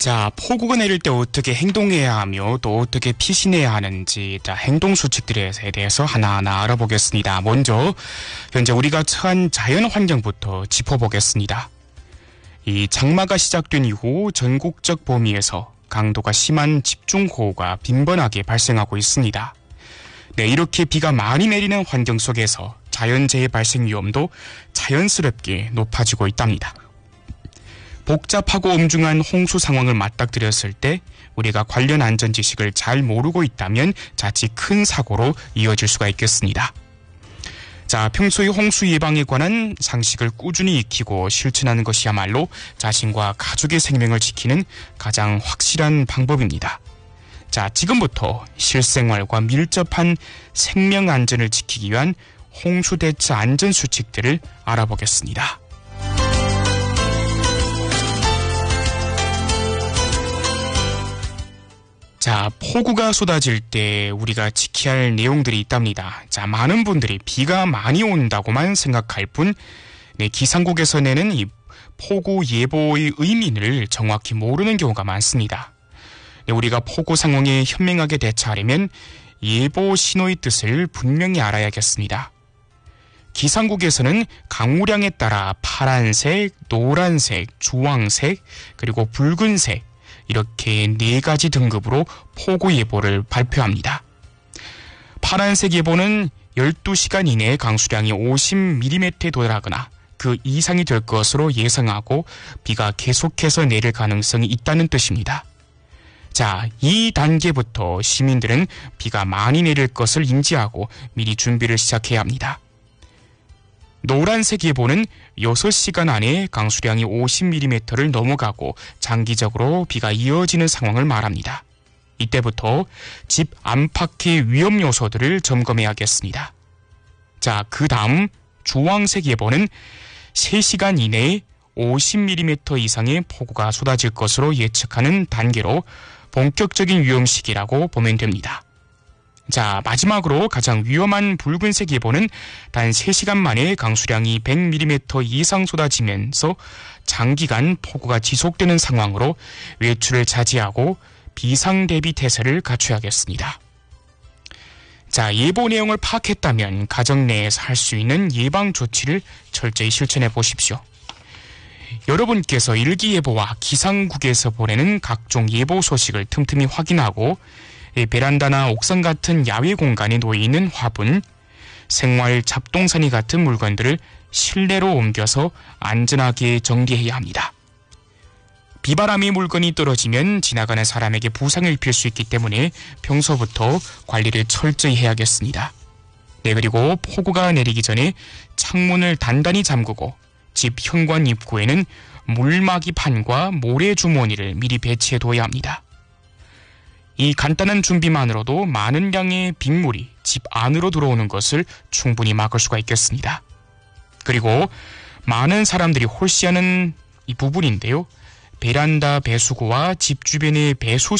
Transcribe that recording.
자, 폭우가 내릴 때 어떻게 행동해야 하며 또 어떻게 피신해야 하는지 행동 수칙들에 대해서 하나하나 알아보겠습니다. 먼저 현재 우리가 처한 자연 환경부터 짚어보겠습니다. 이 장마가 시작된 이후 전국적 범위에서 강도가 심한 집중호우가 빈번하게 발생하고 있습니다. 네, 이렇게 비가 많이 내리는 환경 속에서 자연재해 발생 위험도 자연스럽게 높아지고 있답니다. 복잡하고 엄중한 홍수 상황을 맞닥뜨렸을 때 우리가 관련 안전 지식을 잘 모르고 있다면 자칫 큰 사고로 이어질 수가 있겠습니다. 자, 평소에 홍수 예방에 관한 상식을 꾸준히 익히고 실천하는 것이야말로 자신과 가족의 생명을 지키는 가장 확실한 방법입니다. 자, 지금부터 실생활과 밀접한 생명 안전을 지키기 위한 홍수 대처 안전 수칙들을 알아보겠습니다. 자, 폭우가 쏟아질 때 우리가 지켜야 할 내용들이 있답니다. 자, 많은 분들이 비가 많이 온다고만 생각할 뿐, 기상국에서 내는 이 폭우 예보의 의미를 정확히 모르는 경우가 많습니다. 우리가 폭우 상황에 현명하게 대처하려면 예보 신호의 뜻을 분명히 알아야겠습니다. 기상국에서는 강우량에 따라 파란색, 노란색, 주황색, 그리고 붉은색, 이렇게 4가지 등급으로 폭우 예보를 발표합니다. 파란색 예보는 12시간 이내에 강수량이 50mm에 도달하거나 그 이상이 될 것으로 예상하고 비가 계속해서 내릴 가능성이 있다는 뜻입니다. 자, 이 단계부터 시민들은 비가 많이 내릴 것을 인지하고 미리 준비를 시작해야 합니다. 노란색 예보는 6시간 안에 강수량이 50mm를 넘어가고 장기적으로 비가 이어지는 상황을 말합니다. 이때부터 집 안팎의 위험 요소들을 점검해야겠습니다. 자, 그 다음 주황색 예보는 3시간 이내에 50mm 이상의 폭우가 쏟아질 것으로 예측하는 단계로 본격적인 위험시기라고 보면 됩니다. 자, 마지막으로 가장 위험한 붉은색 예보는 단 3시간 만에 강수량이 100mm 이상 쏟아지면서 장기간 폭우가 지속되는 상황으로 외출을 자제하고 비상대비 태세를 갖춰야겠습니다. 자, 예보 내용을 파악했다면 가정 내에서 할 수 있는 예방 조치를 철저히 실천해 보십시오. 여러분께서 일기예보와 기상국에서 보내는 각종 예보 소식을 틈틈이 확인하고 베란다나 옥상 같은 야외 공간에 놓여있는 화분, 생활 잡동사니 같은 물건들을 실내로 옮겨서 안전하게 정리해야 합니다. 비바람이 물건이 떨어지면 지나가는 사람에게 부상을 입힐 수 있기 때문에 평소부터 관리를 철저히 해야겠습니다. 네, 그리고 폭우가 내리기 전에 창문을 단단히 잠그고 집 현관 입구에는 물막이 판과 모래주머니를 미리 배치해둬야 합니다. 이 간단한 준비만으로도 많은 양의 빗물이 집 안으로 들어오는 것을 충분히 막을 수가 있겠습니다. 그리고 많은 사람들이 홀씨하는 이 부분인데요. 베란다 배수구와 집 주변의 배수